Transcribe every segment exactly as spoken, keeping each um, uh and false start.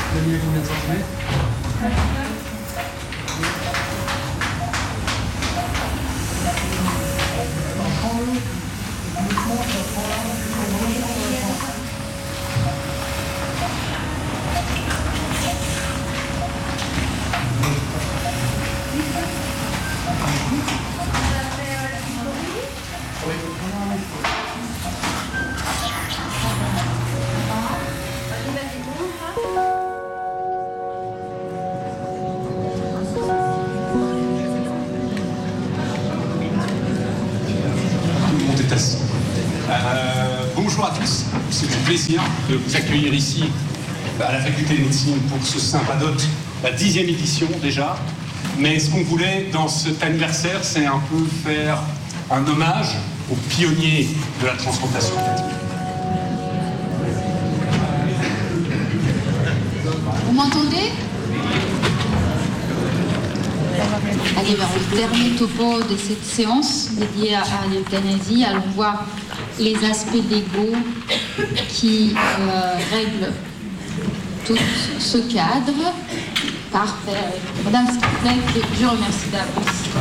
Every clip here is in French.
mis à combien de centimètres? Euh, bonjour à tous, c'est un plaisir de vous accueillir ici à la faculté de médecine pour ce Sympadote, la dixième édition déjà. Mais ce qu'on voulait dans cet anniversaire, c'est un peu faire un hommage aux pionniers de la transplantation. Vous m'entendez? Allez, vers le dernier topo de cette séance dédiée à, à l'euthanasie, allons voir les aspects légaux qui euh, règlent tout ce cadre. Parfait. Madame Skipnek, je remercie d'avance.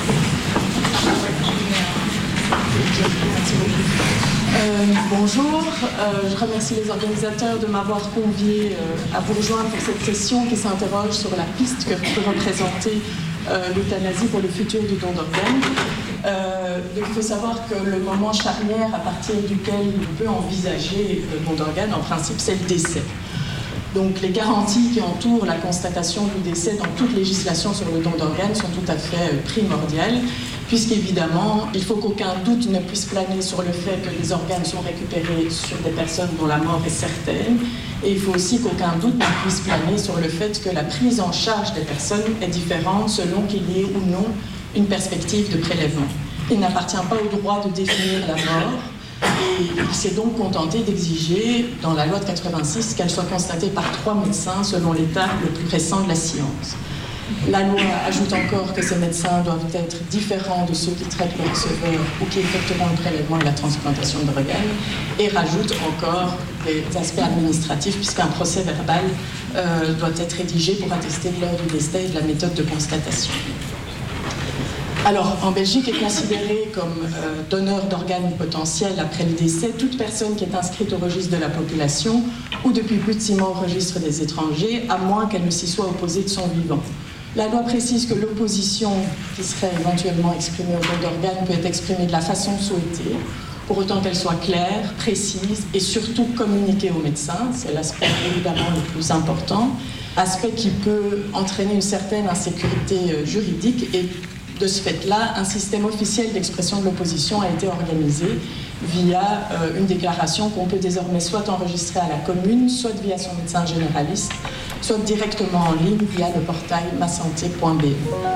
Euh, bonjour, euh, je remercie les organisateurs de m'avoir convié euh, à vous rejoindre pour cette session qui s'interroge sur la piste que peut représenter euh, l'euthanasie pour le futur du don d'organes. Euh, donc il faut savoir que le moment charnière à partir duquel on peut envisager le don d'organes, en principe, c'est le décès. Donc les garanties qui entourent la constatation du décès dans toute législation sur le don d'organes sont tout à fait primordiales, puisqu'évidemment, il faut qu'aucun doute ne puisse planer sur le fait que les organes sont récupérés sur des personnes dont la mort est certaine, et il faut aussi qu'aucun doute ne puisse planer sur le fait que la prise en charge des personnes est différente selon qu'il y ait ou non une perspective de prélèvement. Il n'appartient pas au droit de définir la mort, et il s'est donc contenté d'exiger, dans la loi de quatre-vingt-six, qu'elle soit constatée par trois médecins selon l'état le plus récent de la science. La loi ajoute encore que ces médecins doivent être différents de ceux qui traitent le receveur ou qui effectueront le prélèvement et la transplantation d'organes, et rajoute encore des aspects administratifs, puisqu'un procès verbal euh, doit être rédigé pour attester de l'heure du décès et de la méthode de constatation. Alors, en Belgique est considérée comme euh, donneur d'organes potentiels après le décès toute personne qui est inscrite au registre de la population ou depuis plus de six mois au registre des étrangers, à moins qu'elle ne s'y soit opposée de son vivant. La loi précise que l'opposition qui serait éventuellement exprimée au don d'organes peut être exprimée de la façon souhaitée, pour autant qu'elle soit claire, précise et surtout communiquée aux médecins. C'est l'aspect évidemment le plus important, aspect qui peut entraîner une certaine insécurité juridique, et de ce fait-là, un système officiel d'expression de l'opposition a été organisé via euh, une déclaration qu'on peut désormais soit enregistrer à la commune, soit via son médecin généraliste, soit directement en ligne via le portail ma santé point b e.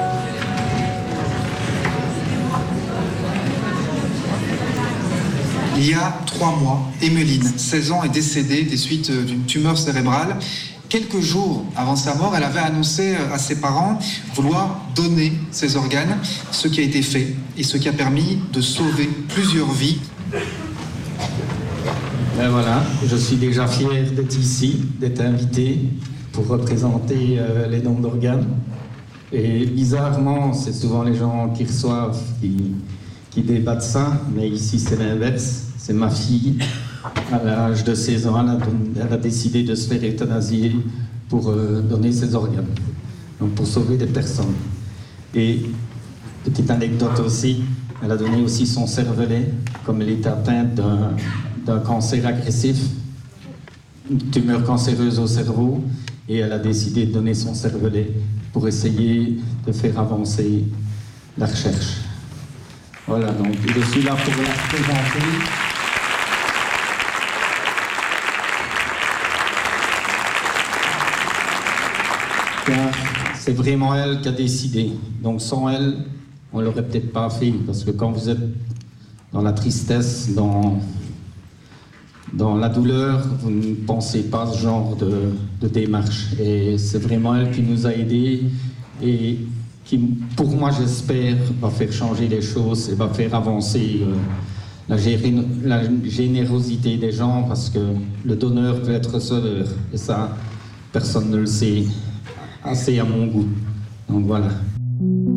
Il y a trois mois, Emmeline, seize ans, est décédée des suites d'une tumeur cérébrale. Quelques jours avant sa mort, elle avait annoncé à ses parents vouloir donner ses organes, ce qui a été fait et ce qui a permis de sauver plusieurs vies. Ben voilà, je suis déjà fier d'être ici, d'être invité pour représenter euh, les dons d'organes. Et bizarrement, c'est souvent les gens qui reçoivent qui, qui débattent ça, mais ici c'est l'inverse. C'est ma fille, à l'âge de seize ans, elle a, elle a décidé de se faire euthanasier pour euh, donner ses organes, donc pour sauver des personnes. Et petite anecdote aussi, elle a donné aussi son cervelet, comme elle est atteinte d'un, d'un cancer agressif, une tumeur cancéreuse au cerveau, et elle a décidé de donner son cervelet pour essayer de faire avancer la recherche. Voilà, donc je suis là pour la présenter. Car c'est vraiment elle qui a décidé. Donc sans elle, on ne l'aurait peut-être pas fait, parce que quand vous êtes dans la tristesse, dans, dans la douleur, vous ne pensez pas à ce genre de, de démarche. Et c'est vraiment elle qui nous a aidés et qui, pour moi, j'espère, va faire changer les choses et va faire avancer euh, la, gé- la générosité des gens, parce que le donneur peut être receveur. Et ça, personne ne le sait assez à mon goût. Donc voilà.